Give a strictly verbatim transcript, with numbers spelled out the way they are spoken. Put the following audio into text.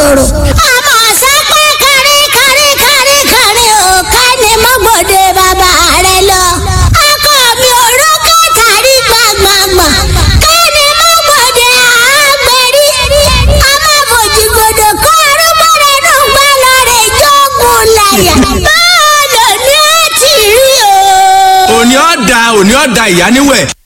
sọ̀rọ̀. ọmọ sápá kárí kárí kárí kárí o ká ní mọ́gbọ́dé bàbá rẹ lọ. ọkọ mi ò rókè tàrí gbàgbàgbà ká ní mọ́gbọ́dé àgbẹ̀rí. ọmọ fòjìgbòdò kọ́ arúgbọ́rẹ́ nù gbá lọ́rẹ̀ jókòó láyà. báwo lò ní ó ti rí o. òní ọ̀dà òní ọ̀dà ìyá níwẹ̀.